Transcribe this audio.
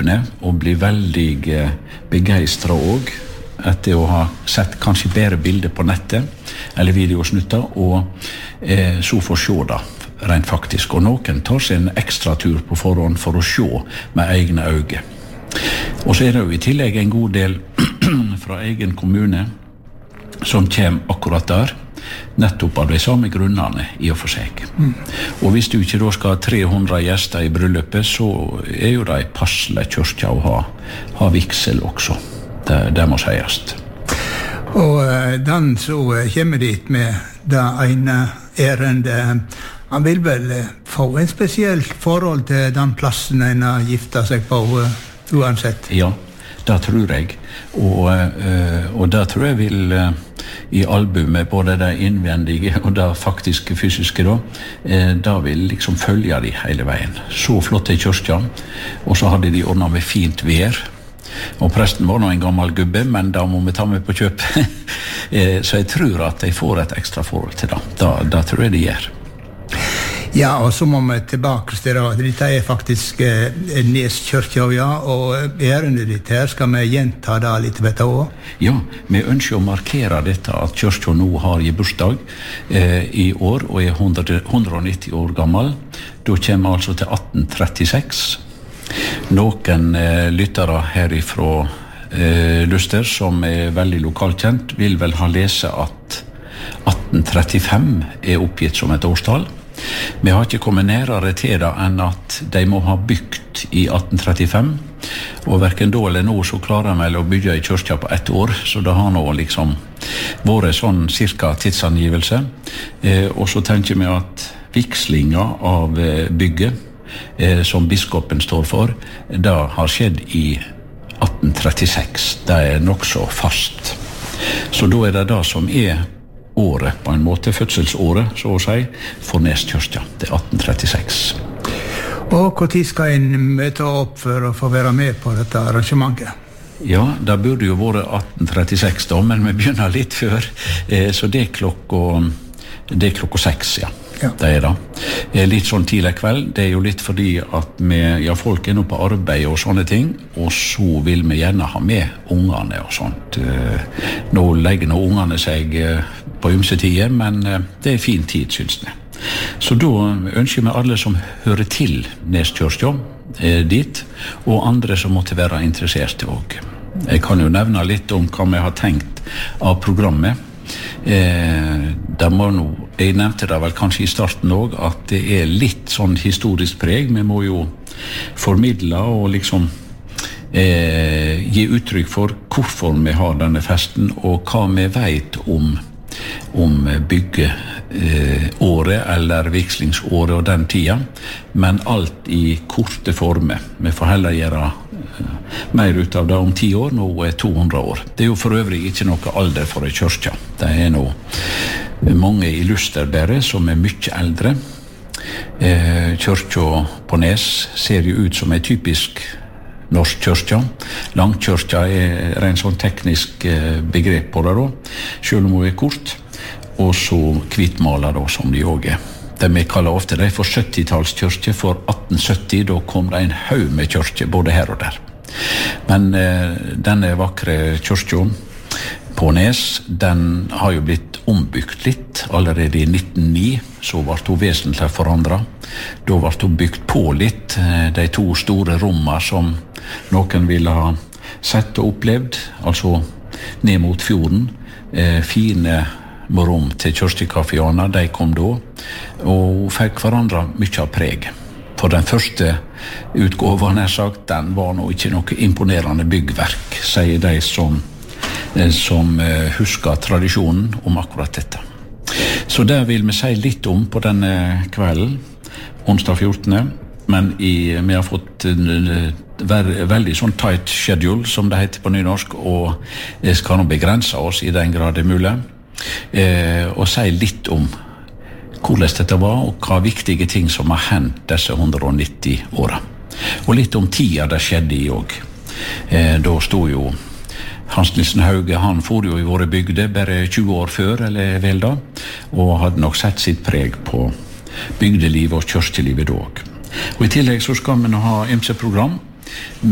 åpne og bli veldig begeistret også etter å ha sett kanskje bedre bilder på nettet eller videosnutter, og så får se da rent faktisk. Og noen tar seg en ekstra tur på forhånd for å se med egne øyne. Og så det jo i tillegg en god del fra egen kommune som kommer akkurat der, nettopp av de samme grunnene i og for seg. Og hvis du ikke da skal ha 300 gjester i bryllupet, så jo det passelig kyrkja å ha vigsel også. Det må sies. Og den så kommer dit med det ene ærende. Han vil vel få en spesielt forhold til den plassen en har giftet seg på, uansett? Ja, det tror jeg. Og det tror jeg vil i albumet, både det innvendige og det faktiske fysiske da vil liksom følge de hele veien. Så flott kyrkja, og så hadde de ordnet med fint vær. Og presten var nå en gammel gubbe, men da må vi ta med på kjøp. Så jeg tror at de får et ekstra forhold til det. Det tror jeg de gjør. Ja, og så må vi tilbake til det. Dette faktisk Nes kyrkja, ja, og ærendet ditt her, skal vi gjenta det litt ved det også? Ja, vi ønsker å markere dette, at kyrkja nå har bursdag i år, og 190 år gammel. Da kommer vi altså til 1836. Noen lyttere herifra Luster, som veldig lokalkjent, vil vel ha lese at 1835 oppgitt som et årstall. Vi har ikke kommet nærere til det enn at de må ha bygd i 1835, og hverken da eller nå så klarer vi å bygge i kyrkja på 1 år, så det har nå liksom vært sånn cirka tidsangivelse. Og så tenker vi at vigslinga av bygget som biskopen står for, det har skjedd i 1836. Det nok så fast. Så da det det som året, på en måte, fødselsåret, så å si, for Nes kyrkja. Det 1836. Og hvor tid skal en møte opp for å få være med på dette arrangementet? Ja, det burde jo vært 1836 da, men vi begynner litt før, så det klokka 6, ja. Ja. Det det. Litt sånn tidlig kveld. Det jo litt fordi at folk nå på arbeid og sånne ting, og så vil vi gjerne ha med ungene og sånt. Nå legger ungene seg på ymse tider, men det fin tid, synes jeg. Så da ønsker vi alle som hører til Nes kyrkja dit, og andre som måtte være interesserte også. Jeg kan jo nevne litt om hva vi har tenkt av programmet. Jeg nevnte det vel kanskje i starten også, at det litt sånn historisk preg. Vi må jo formidle og liksom gi uttrykk for hvorfor vi har denne festen, og hva vi vet om byggeåret eller vigslingsåret og den tida, men alt i korte former. Vi får heller gjøre mer ut av det om 10 år, nå 200 år. Det jo for øvrig ikke noe alder for en kyrkja. Det nå mange i Luster bare som mye eldre. Kyrkja på Nes ser jo ut som en typisk norsk kyrkja. Langkyrkja en sånn teknisk begrep på det da, selv om hun kort. Og så hvitmaler da, som de også Det vi kaller ofte det for 70-tallskyrkje. For 1870 da kom det en haug med kyrkje, både her og der. Men denne vakre kyrkja på Nes, den har jo blitt ombygd litt. Allerede i 1909 så ble hun vesentlig forandret. Da ble hun bygd på litt, de 2 store rommene som noen ville ha sett og opplevd, altså ned mot fjorden. Fine rom til kyrkjekaféene, de kom da, og fikk hverandre mye av preg. For den første utgåven, sagt, den var nå ikke noe imponerende byggverk, sier de som husker tradisjonen om akkurat dette. Så det vil vi si litt om på denne kvelden, onsdag 14. Men vi har fått veldig sånn tight schedule, som det heter på nynorsk, og det skal nå begrense oss i den grad det mulig, og si litt om hvordan dette var, og hva viktige ting som har hendt disse 190 årene. Og litt om tida det skjedde i også. Da stod jo Hans Nilsen Hauge, han for jo i våre bygder bare 20 år før, eller vel da, og hadde nok sett sitt preg på bygdelivet og kyrkjelivet da også. Og i tillegg så skal vi nå ha ymse program.